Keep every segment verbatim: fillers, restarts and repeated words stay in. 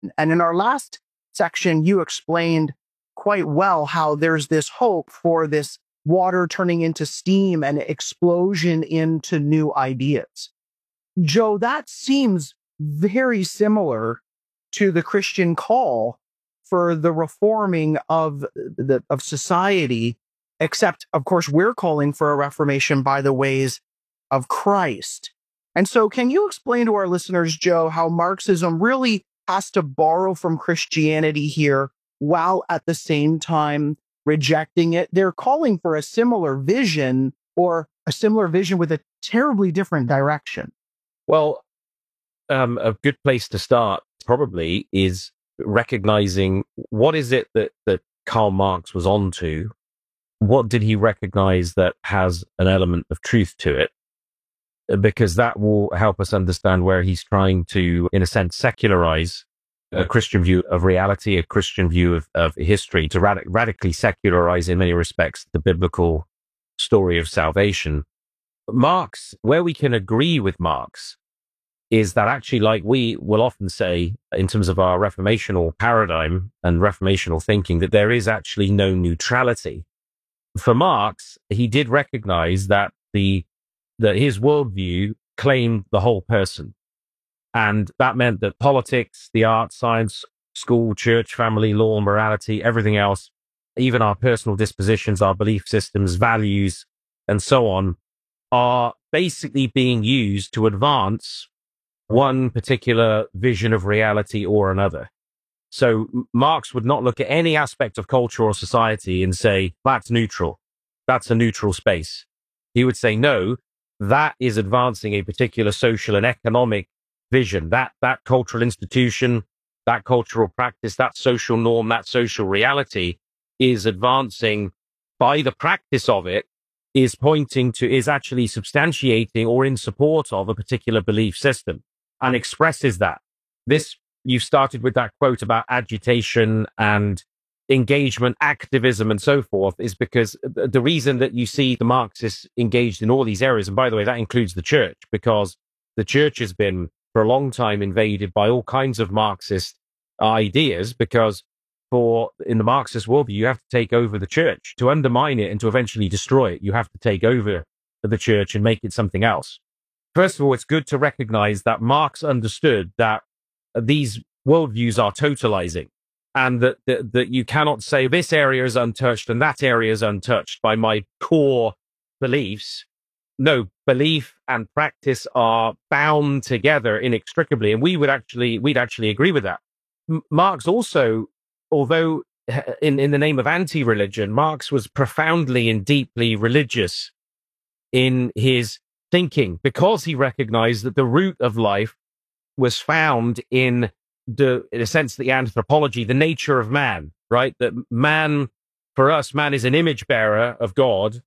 And in our last section, you explained quite well how there's this hope for this water turning into steam and explosion into new ideas. Joe, that seems very similar to the Christian call for the reforming of the of society, except of course we're calling for a reformation by the ways of Christ. And so can you explain to our listeners, Joe, how Marxism really has to borrow from Christianity here while at the same time rejecting it? They're calling for a similar vision, or a similar vision with a terribly different direction. Well, um, a good place to start probably is recognizing what is it that, that Karl Marx was onto. What did he recognize that has an element of truth to it? Because that will help us understand where he's trying to, in a sense, secularize a Christian view of reality, a Christian view of, of history, to rad- radically secularize, in many respects, the biblical story of salvation. Marx, where we can agree with Marx, is that actually, like we will often say in terms of our reformational paradigm and reformational thinking, that there is actually no neutrality. For Marx, he did recognize that the that his worldview claimed the whole person. And that meant that politics, the arts, science, school, church, family, law, morality, everything else, even our personal dispositions, our belief systems, values, and so on, are basically being used to advance one particular vision of reality or another. So Marx would not look at any aspect of culture or society and say, that's neutral. That's a neutral space. He would say, no, that is advancing a particular social and economic vision. That, that cultural institution, that cultural practice, that social norm, that social reality is advancing by the practice of it, is pointing to, is actually substantiating or in support of a particular belief system and expresses that. This, you started with that quote about agitation and engagement, activism, and so forth, is because the reason that you see the Marxists engaged in all these areas, and by the way, that includes the church, because the church has been for a long time invaded by all kinds of Marxist ideas, because for in the Marxist worldview, you have to take over the church. To undermine it and to eventually destroy it, you have to take over the church and make it something else. First of all, it's good to recognize that Marx understood that these worldviews are totalizing, and that, that, that you cannot say this area is untouched and that area is untouched by my core beliefs. No, belief and practice are bound together inextricably, and we would actually, we'd actually agree with that. M- Marx also, although in, in the name of anti-religion, Marx was profoundly and deeply religious in his thinking, because he recognized that the root of life was found in the, in a sense, the anthropology, the nature of man, right? That man, for us, man is an image bearer of God,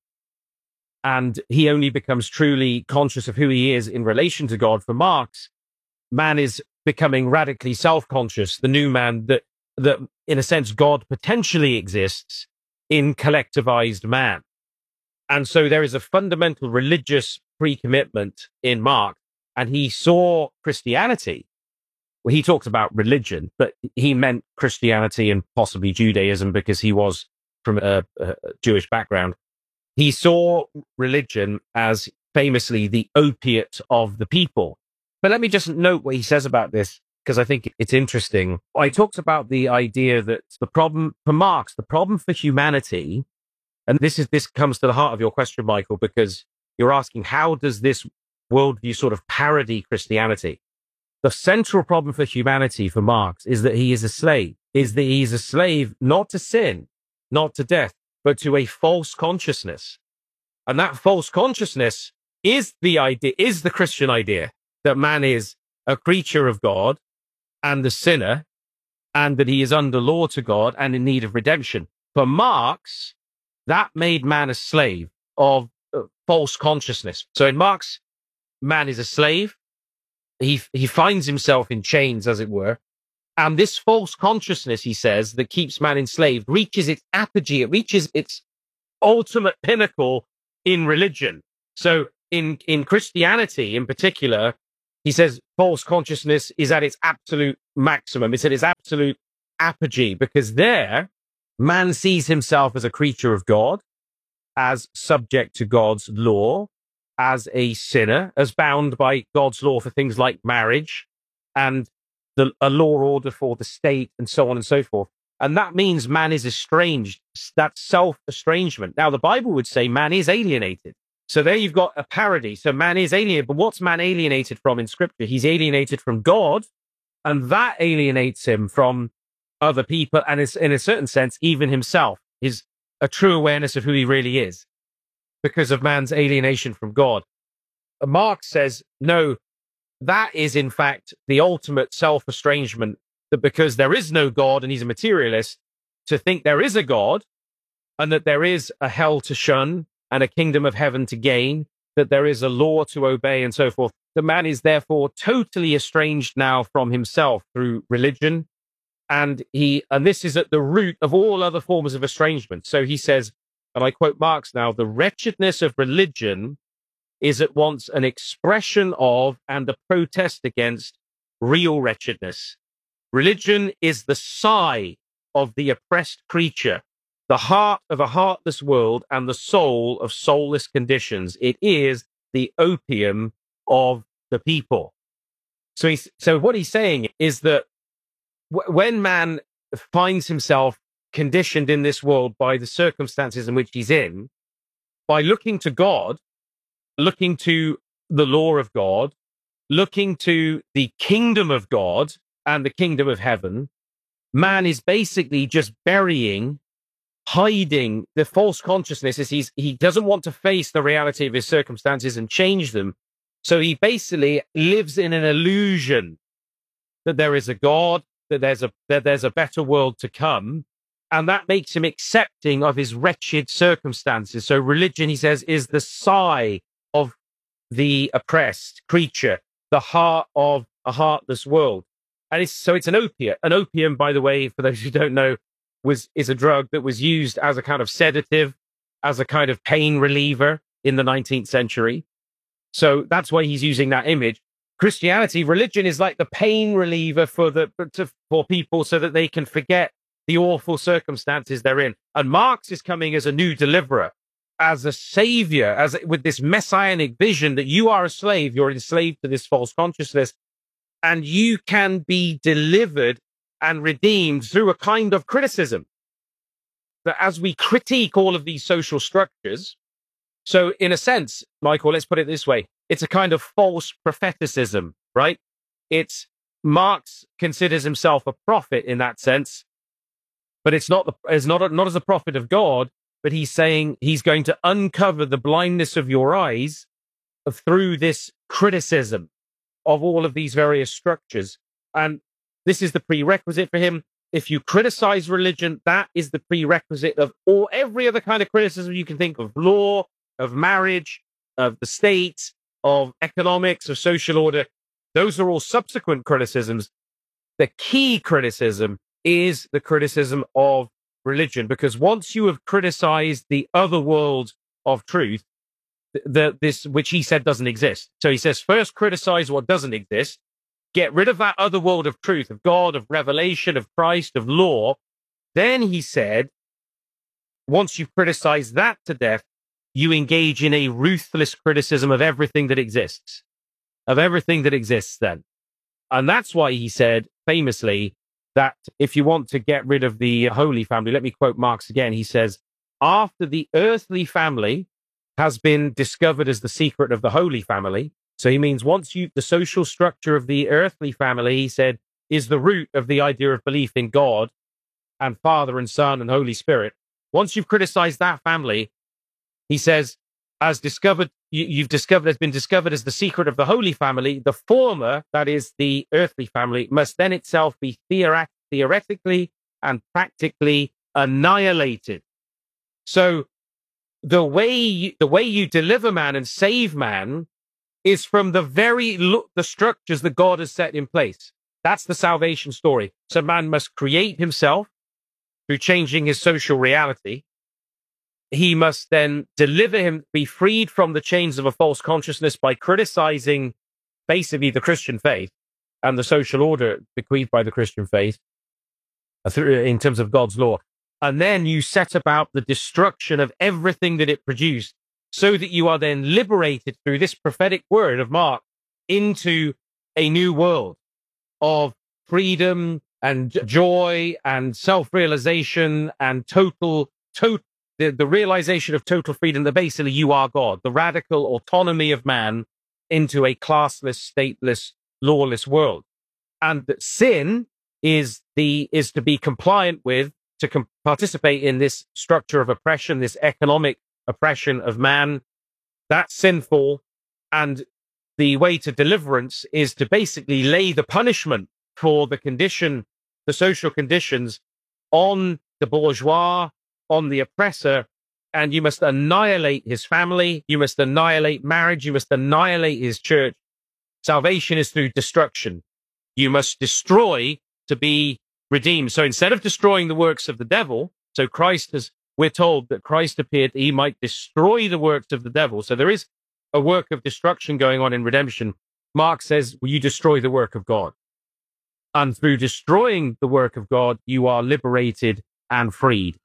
and he only becomes truly conscious of who he is in relation to God. For Marx, man is becoming radically self-conscious, the new man, that, that in a sense, God potentially exists in collectivized man. And so there is a fundamental religious pre-commitment in Marx, and he saw Christianity. Well, he talked about religion, but he meant Christianity and possibly Judaism because he was from a, a Jewish background. He saw religion as famously the opiate of the people. But let me just note what he says about this, because I think it's interesting. I talked about the idea that the problem for Marx, the problem for humanity, and this is this comes to the heart of your question, Michael, because you're asking, how does this worldview sort of parody Christianity? The central problem for humanity for Marx is that he is a slave, is that he is a slave not to sin, not to death, but to a false consciousness. And that false consciousness is the idea, is the Christian idea that man is a creature of God and a sinner, and that he is under law to God and in need of redemption. For Marx, that made man a slave of uh, false consciousness. So in Marx, man is a slave. He, he finds himself in chains, as it were. And this false consciousness, he says, that keeps man enslaved, reaches its apogee, it reaches its ultimate pinnacle in religion. So in, in Christianity in particular, he says, false consciousness is at its absolute maximum. It's at its absolute apogee, because there, man sees himself as a creature of God, as subject to God's law, as a sinner, as bound by God's law for things like marriage and the, a law order for the state and so on and so forth. And that means man is estranged. That's self-estrangement. Now, the Bible would say man is alienated. So there you've got a parody. So man is alienated. But what's man alienated from in Scripture? He's alienated from God, and that alienates him from other people, and is, in a certain sense, even himself. His a true awareness of who he really is because of man's alienation from God. Marx says, no, that is in fact the ultimate self-estrangement, that because there is no God and he's a materialist, to think there is a God and that there is a hell to shun and a kingdom of heaven to gain, that there is a law to obey and so forth. The man is therefore totally estranged now from himself through religion. And he, and this is at the root of all other forms of estrangement. So he says, and I quote Marx now, the wretchedness of religion is at once an expression of and a protest against real wretchedness. Religion is the sigh of the oppressed creature, the heart of a heartless world and the soul of soulless conditions. It is the opium of the people. So he's, so what he's saying is that when man finds himself conditioned in this world by the circumstances in which he's in, by looking to God, looking to the law of God, looking to the kingdom of God and the kingdom of heaven, man is basically just burying, hiding the false consciousnesses. He's, he doesn't want to face the reality of his circumstances and change them. So he basically lives in an illusion that there is a God, that there's a that there's a better world to come, and that makes him accepting of his wretched circumstances. So religion, he says, is the sigh of the oppressed creature, the heart of a heartless world. And it's, so it's an opiate. An opium, by the way, for those who don't know, was is a drug that was used as a kind of sedative, as a kind of pain reliever in the nineteenth century. So that's why he's using that image. Christianity, religion is like the pain reliever for the to, for people so that they can forget the awful circumstances they're in. And Marx is coming as a new deliverer, as a savior, as with this messianic vision that you are a slave, you're enslaved to this false consciousness, and you can be delivered and redeemed through a kind of criticism. That as we critique all of these social structures, so in a sense, Michael, let's put it this way. It's a kind of false propheticism, right? It's Marx considers himself a prophet in that sense, but it's not the, it's not, a, not as a prophet of God, but he's saying he's going to uncover the blindness of your eyes through this criticism of all of these various structures. And this is the prerequisite for him. If you criticize religion, that is the prerequisite of all every other kind of criticism you can think of: law, of marriage, of the state, of economics, of social order. Those are all subsequent criticisms. The key criticism is the criticism of religion, because once you have criticized the other world of truth, the, this, which he said doesn't exist. So he says, first criticize what doesn't exist, get rid of that other world of truth, of God, of revelation, of Christ, of law. Then he said, once you've criticized that to death, you engage in a ruthless criticism of everything that exists, of everything that exists then. And that's why he said famously that if you want to get rid of the Holy Family, let me quote Marx again. He says, after the earthly family has been discovered as the secret of the Holy Family, so he means once you, the social structure of the earthly family, he said, is the root of the idea of belief in God and Father and Son and Holy Spirit. Once you've criticized that family, he says, as discovered, you, you've discovered, has been discovered as the secret of the Holy Family, the former, that is the earthly family, must then itself be theoret- theoretically and practically annihilated. So the way you, the way you deliver man and save man is from the very look, the structures that God has set in place. That's the salvation story. So man must create himself through changing his social reality. He must then deliver him, be freed from the chains of a false consciousness by criticizing basically the Christian faith and the social order bequeathed by the Christian faith in terms of God's law. And then you set about the destruction of everything that it produced, so that you are then liberated through this prophetic word of Mark into a new world of freedom and joy and self-realization and total, total the, the realization of total freedom that basically you are God, the radical autonomy of man into a classless, stateless, lawless world. And that sin is the is to be compliant with, to com- participate in this structure of oppression, this economic oppression of man. That's sinful. And the way to deliverance is to basically lay the punishment for the condition, the social conditions, on the bourgeois, on the oppressor, and you must annihilate his family, you must annihilate marriage, you must annihilate his church. Salvation is through destruction. You must destroy to be redeemed. So instead of destroying the works of the devil, so Christ has, we're told that Christ appeared that he might destroy the works of the devil. So there is a work of destruction going on in redemption. Mark says, well, you destroy the work of God. And through destroying the work of God, you are liberated and freed.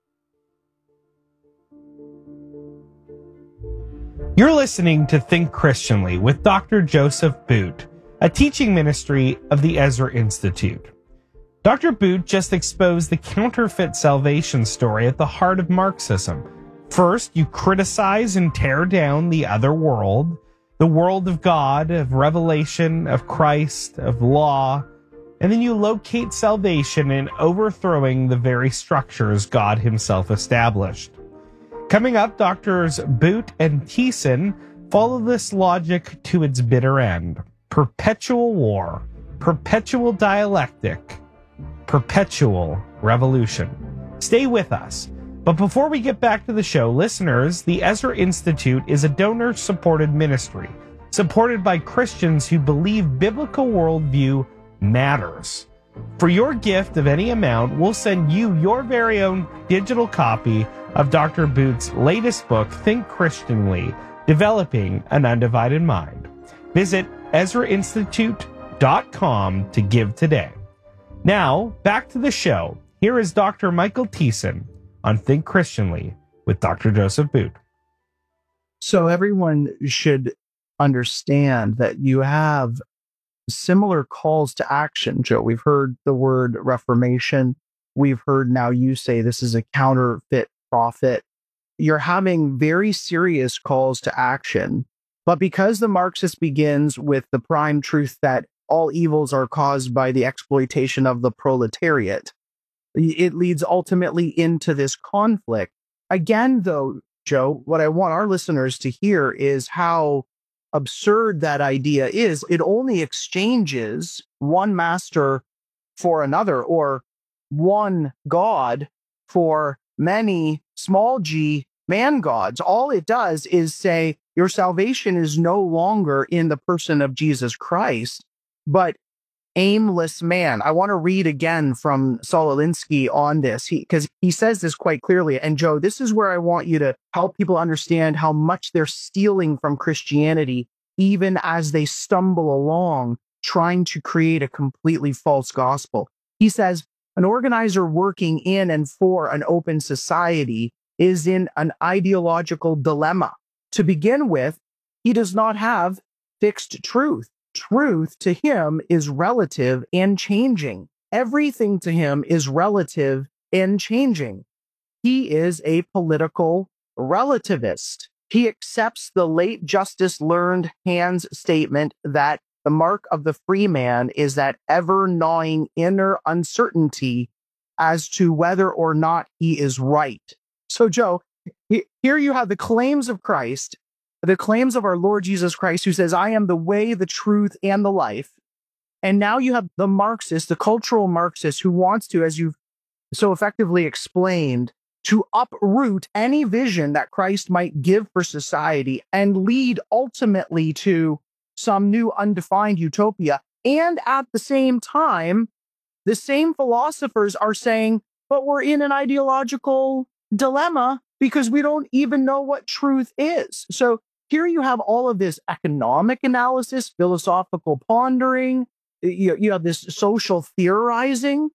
You're listening to Think Christianly with Doctor Joseph Boot, a teaching ministry of the Ezra Institute. Doctor Boot just exposed the counterfeit salvation story at the heart of Marxism. First, you criticize and tear down the other world, the world of God, of revelation, of Christ, of law, and then you locate salvation in overthrowing the very structures God himself established. Coming up, Doctors Boot and Thiessen follow this logic to its bitter end. Perpetual war, perpetual dialectic, perpetual revolution. Stay with us. But before we get back to the show, listeners, the Ezra Institute is a donor-supported ministry, supported by Christians who believe biblical worldview matters. For your gift of any amount, we'll send you your very own digital copy of Doctor Boot's latest book, Think Christianly, Developing an Undivided Mind. Visit Ezra Institute dot com to give today. Now, back to the show. Here is Doctor Michael Thiessen on Think Christianly with Doctor Joseph Boot. So everyone should understand that you have similar calls to action, Joe. We've heard the word reformation. We've heard now you say this is a counterfeit prophet. You're having very serious calls to action. But because the Marxist begins with the prime truth that all evils are caused by the exploitation of the proletariat, it leads ultimately into this conflict. Again, though, Joe, what I want our listeners to hear is how absurd that idea is. It only exchanges one master for another, or one God for many small g man gods. All it does is say your salvation is no longer in the person of Jesus Christ, but aimless man. I want to read again from Saul Alinsky on this, because he, he says this quite clearly. And Joe, this is where I want you to help people understand how much they're stealing from Christianity, even as they stumble along trying to create a completely false gospel. He says, an organizer working in and for an open society is in an ideological dilemma. To begin with, he does not have fixed truth. Truth to him is relative and changing. Everything to him is relative and changing. He is a political relativist. He accepts the late Justice Learned Hand's statement that the mark of the free man is that ever-gnawing inner uncertainty as to whether or not he is right. So, Joe, here you have the claims of Christ, the claims of our Lord Jesus Christ, who says, I am the way, the truth, and the life. And now you have the Marxist, the cultural Marxist, who wants to, as you've so effectively explained, to uproot any vision that Christ might give for society and lead ultimately to some new undefined utopia. And at the same time, the same philosophers are saying, but we're in an ideological dilemma because we don't even know what truth is. So here you have all of this economic analysis, philosophical pondering, you, you have this social theorizing,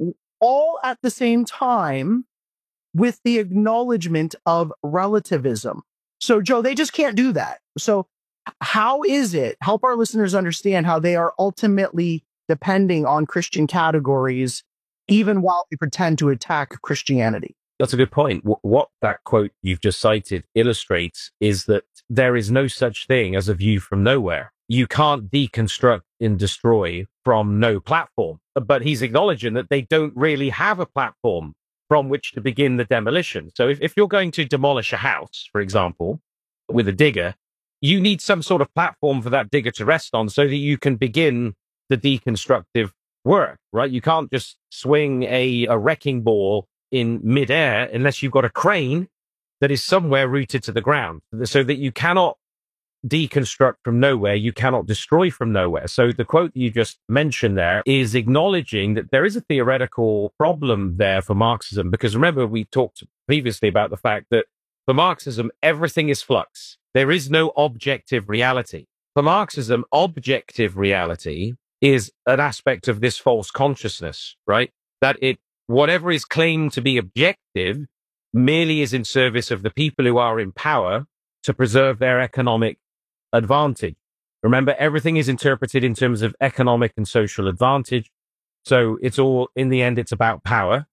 all at the same time with the acknowledgement of relativism. So, Joe, they just can't do that. So how is it, help our listeners understand how they are ultimately depending on Christian categories, even while they pretend to attack Christianity? That's a good point. What that quote you've just cited illustrates is that there is no such thing as a view from nowhere. You can't deconstruct and destroy from no platform. But he's acknowledging that they don't really have a platform from which to begin the demolition. So if, if you're going to demolish a house, for example, with a digger, you need some sort of platform for that digger to rest on so that you can begin the deconstructive work, right? You can't just swing a, a wrecking ball in midair unless you've got a crane that is somewhere rooted to the ground, so that you cannot deconstruct from nowhere, you cannot destroy from nowhere. So the quote you just mentioned there is acknowledging that there is a theoretical problem there for Marxism, because remember, we talked previously about the fact that for Marxism, everything is flux. There is no objective reality. For Marxism, objective reality is an aspect of this false consciousness, right? That it, whatever is claimed to be objective merely is in service of the people who are in power to preserve their economic advantage. Remember, everything is interpreted in terms of economic and social advantage. So it's all, in the end, it's about power.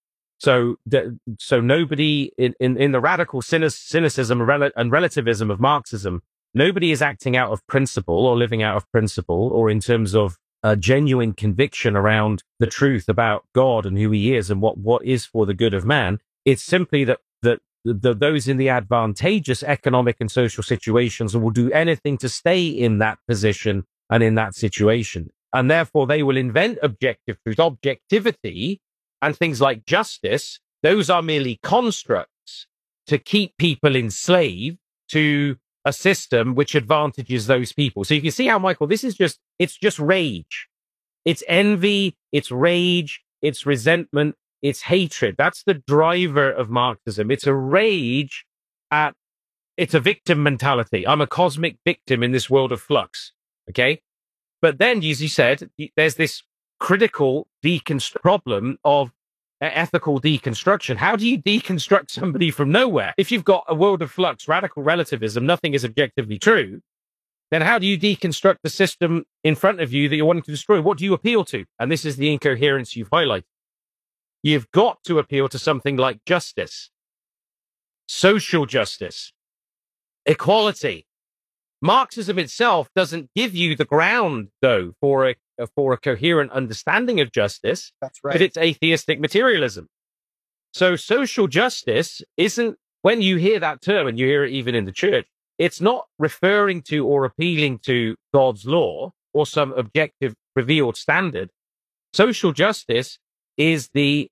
So, so nobody in, in, in the radical cynicism and relativism of Marxism, nobody is acting out of principle or living out of principle or in terms of a genuine conviction around the truth about God and who he is and what, what is for the good of man. It's simply that, that the, those in the advantageous economic and social situations will do anything to stay in that position and in that situation. And therefore, they will invent objective truth, objectivity, and things like justice. Those are merely constructs to keep people enslaved to a system which advantages those people. So you can see how, Michael, this is just, it's just rage. It's envy, it's rage, it's resentment, it's hatred. That's the driver of Marxism. It's a rage at, it's a victim mentality. I'm a cosmic victim in this world of flux. Okay. But then, as you said, there's this critical deconstruct problem of ethical deconstruction. How do you deconstruct somebody from nowhere? If you've got a world of flux, radical relativism, nothing is objectively true, then how do you deconstruct the system in front of you that you're wanting to destroy? What do you appeal to? And this is the incoherence you've highlighted. You've got to appeal to something like justice, social justice, equality. Marxism itself doesn't give you the ground, though, for a for a coherent understanding of justice. That's right. But it's atheistic materialism. So social justice isn't, when you hear that term, and you hear it even in the church, it's not referring to or appealing to God's law or some objective revealed standard. Social justice is the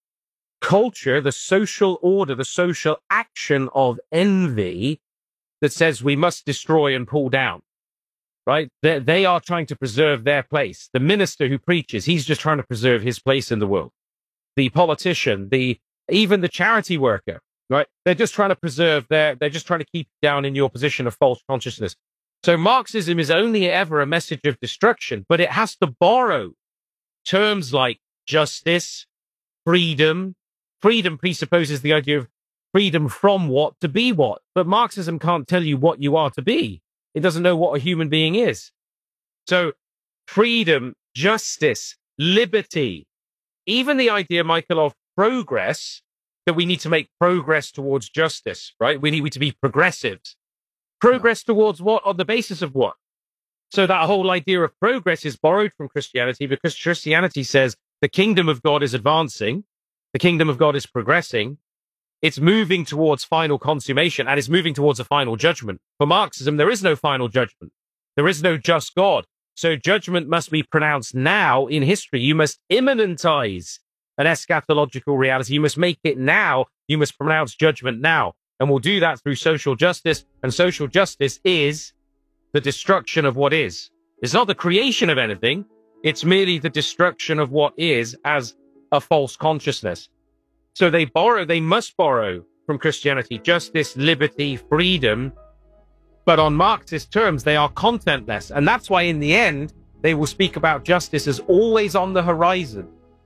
culture, the social order, the social action of envy that says we must destroy and pull down. Right? They, they are trying to preserve their place. The minister who preaches, he's just trying to preserve his place in the world. The politician, the even the charity worker, right? They're just trying to preserve their, they're just trying to keep you down in your position of false consciousness. So Marxism is only ever a message of destruction, but it has to borrow terms like justice, freedom. Freedom presupposes the idea of freedom from what to be what. But Marxism can't tell you what you are to be. It doesn't know what a human being is. So freedom, justice, liberty, even the idea, Michael, of progress, that we need to make progress towards justice, right? We need to be progressives. Progress towards what? On the basis of what? So that whole idea of progress is borrowed from Christianity, because Christianity says the kingdom of God is advancing, the kingdom of God is progressing, it's moving towards final consummation, and it's moving towards a final judgment. For Marxism, there is no final judgment. There is no just God. So judgment must be pronounced now in history. You must immanentize an eschatological reality. You must make it now. You must pronounce judgment now. And we'll do that through social justice. And social justice is the destruction of what is. It's not the creation of anything. It's merely the destruction of what is as a false consciousness. So they borrow, they must borrow from Christianity justice, liberty, freedom, But on Marxist terms, they are contentless. And that's why in the end, they will speak about justice as always on the horizon,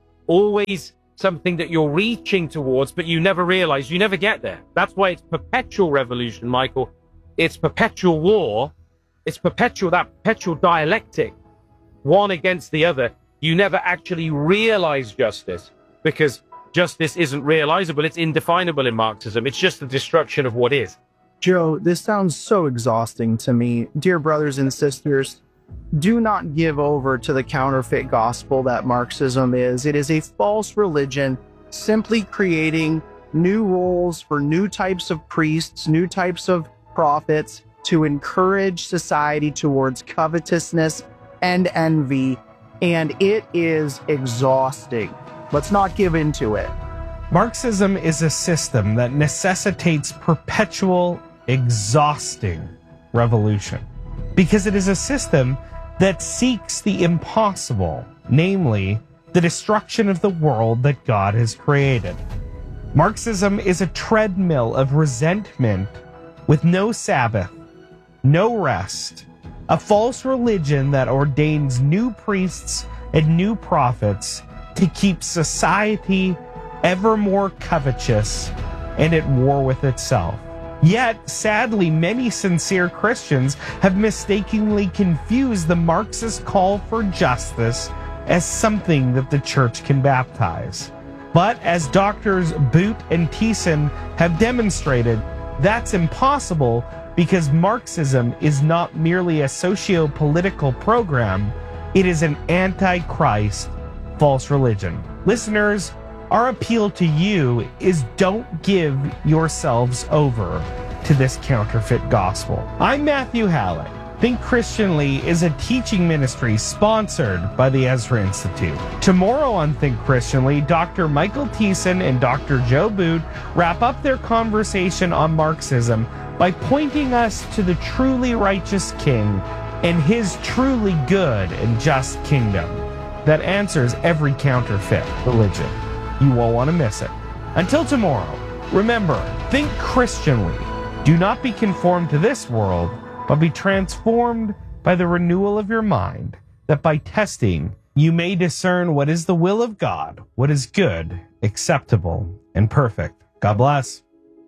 always something that you're reaching towards, but you never realize, you never get there. That's why it's perpetual revolution, Michael. It's perpetual war. It's perpetual, that perpetual dialectic, one against the other. You never actually realize justice because justice isn't realizable. It's indefinable in Marxism. It's just the destruction of what is. Joe, this sounds so exhausting to me. Dear brothers and sisters, do not give over to the counterfeit gospel that Marxism is. It is a false religion, simply creating new roles for new types of priests, new types of prophets to encourage society towards covetousness and envy. And it is exhausting. Let's not give into it. Marxism is a system that necessitates perpetual, exhausting revolution because it is a system that seeks the impossible, namely the destruction of the world that God has created. Marxism is a treadmill of resentment with no Sabbath, no rest, a false religion that ordains new priests and new prophets to keep society ever more covetous and at war with itself. Yet, sadly, many sincere Christians have mistakenly confused the Marxist call for justice as something that the church can baptize. But as doctors Boot and Thiessen have demonstrated, that's impossible because Marxism is not merely a socio-political program, it is an anti-Christ false religion. Listeners, our appeal to you is don't give yourselves over to this counterfeit gospel. I'm Matthew Hallett. Think Christianly is a teaching ministry sponsored by the Ezra Institute. Tomorrow on Think Christianly, Doctor Michael Thiessen and Doctor Joe Boot wrap up their conversation on Marxism by pointing us to the truly righteous King and his truly good and just kingdom that answers every counterfeit religion. You won't want to miss it. Until tomorrow, remember, think Christianly. Do not be conformed to this world, but be transformed by the renewal of your mind, that by testing you may discern what is the will of God, what is good, acceptable, and perfect. God bless.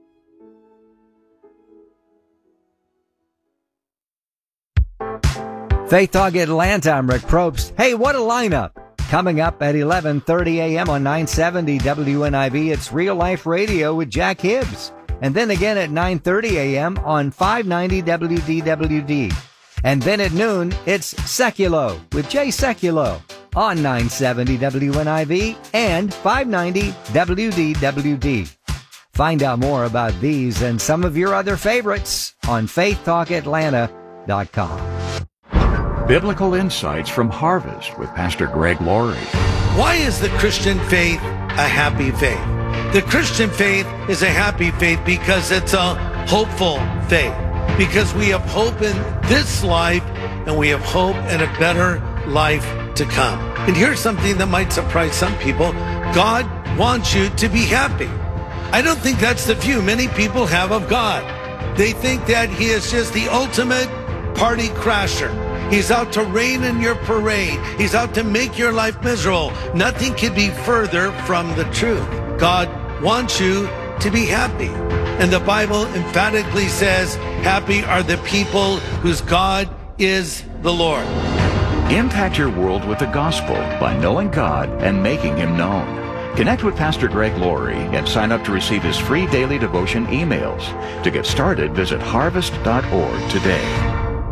Faith Talk Atlanta, I'm Rick Probst. Hey, what a lineup! Coming up at eleven thirty a.m. on nine seventy W N I V, it's Real Life Radio with Jack Hibbs. And then again at nine thirty a.m. on five ninety W D W D. And then at noon, it's Seculo with Jay Seculo on nine seventy W N I V and five ninety W D W D. Find out more about these and some of your other favorites on faith talk atlanta dot com. Biblical Insights from Harvest with Pastor Greg Laurie. Why is the Christian faith a happy faith? The Christian faith is a happy faith because it's a hopeful faith. Because we have hope in this life and we have hope in a better life to come. And here's something that might surprise some people. God wants you to be happy. I don't think that's the view many people have of God. They think that he is just the ultimate party crasher. He's out to rain in your parade. He's out to make your life miserable. Nothing could be further from the truth. God wants you to be happy. And the Bible emphatically says, happy are the people whose God is the Lord. Impact your world with the gospel by knowing God and making him known. Connect with Pastor Greg Laurie and sign up to receive his free daily devotion emails. To get started, visit harvest dot org today.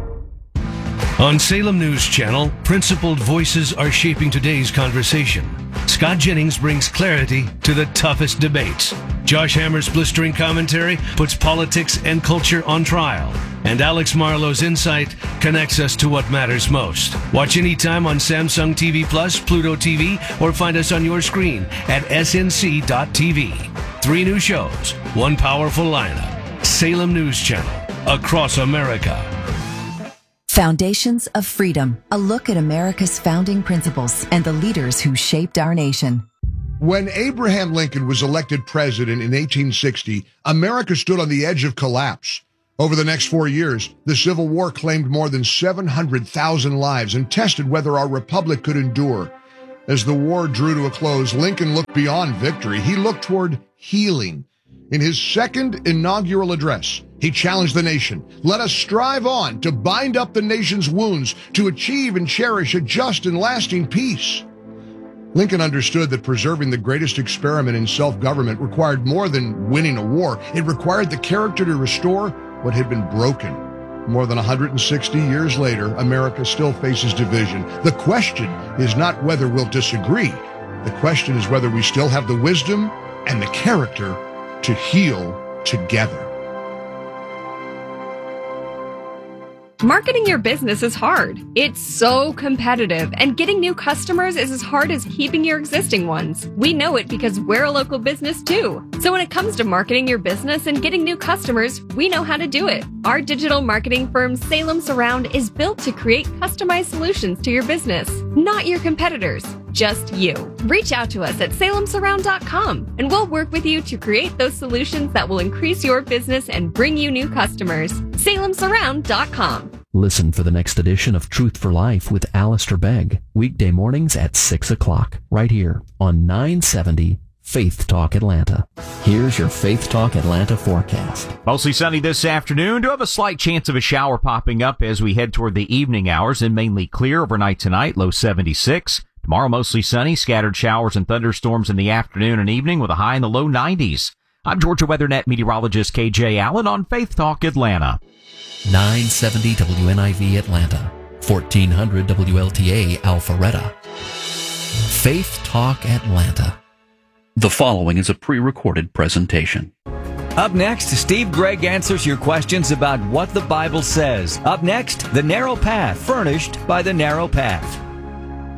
On Salem News Channel, principled voices are shaping today's conversation. Scott Jennings brings clarity to the toughest debates. Josh Hammer's blistering commentary puts politics and culture on trial. And Alex Marlowe's insight connects us to what matters most. Watch anytime on Samsung T V Plus, Pluto T V, or find us on your screen at S N C dot T V. Three new shows, one powerful lineup. Salem News Channel, across America. Foundations of Freedom, a look at America's founding principles and the leaders who shaped our nation. When Abraham Lincoln was elected president in eighteen sixty, America stood on the edge of collapse. Over the next four years, the Civil War claimed more than seven hundred thousand lives and tested whether our republic could endure. As the war drew to a close, Lincoln looked beyond victory. He looked toward healing. In his second inaugural address, he challenged the nation. Let us strive on to bind up the nation's wounds, to achieve and cherish a just and lasting peace. Lincoln understood that preserving the greatest experiment in self-government required more than winning a war. It required the character to restore what had been broken. More than one hundred sixty years later, America still faces division. The question is not whether we'll disagree. The question is whether we still have the wisdom and the character to heal together. Marketing your business is hard. It's so competitive, and getting new customers is as hard as keeping your existing ones. We know it because we're a local business too. So when it comes to marketing your business and getting new customers, we know how to do it. Our digital marketing firm Salem Surround is built to create customized solutions to your business, not your competitors, just you. Reach out to us at salem surround dot com and we'll work with you to create those solutions that will increase your business and bring you new customers. salem surround dot com. Listen for the next edition of Truth for Life with Alistair Begg, weekday mornings at six o'clock, right here on nine seventy Faith Talk Atlanta. Here's your Faith Talk Atlanta forecast. Mostly sunny this afternoon. Do have a slight chance of a shower popping up as we head toward the evening hours, and mainly clear overnight tonight, low seventy-six. Tomorrow mostly sunny, scattered showers and thunderstorms in the afternoon and evening with a high in the low nineties. I'm Georgia WeatherNet meteorologist K J Allen on Faith Talk Atlanta. nine seventy W N I V Atlanta, fourteen hundred W L T A Alpharetta. Faith Talk Atlanta. The following is a pre-recorded presentation. Up next, Steve Gregg answers your questions about what the Bible says. Up next, The Narrow Path, furnished by The Narrow Path.